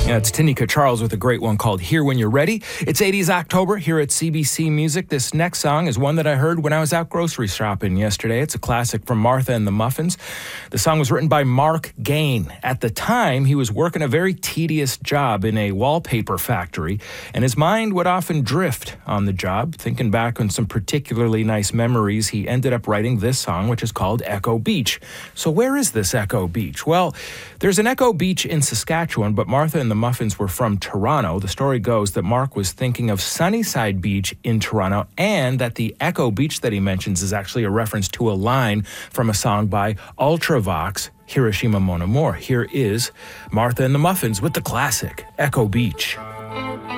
Yeah, it's Tanika Charles with a great one called Here When You're Ready. It's 80s October here at CBC Music. This next song is one that I heard when I was out grocery shopping yesterday. It's a classic from Martha and the Muffins. The song was written by Mark Gain. At the time, he was working a very tedious job in a wallpaper factory, and his mind would often drift on the job. Thinking back on some particularly nice memories, he ended up writing this song, which is called Echo Beach. So where is this Echo Beach? Well, there's an Echo Beach in Saskatchewan, but Martha and the Muffins were from Toronto. The story goes that Mark was thinking of Sunnyside Beach in Toronto, and that the Echo Beach that he mentions is actually a reference to a line from a song by Ultravox, Hiroshima Mon Amour. Here is Martha and the Muffins with the classic Echo Beach.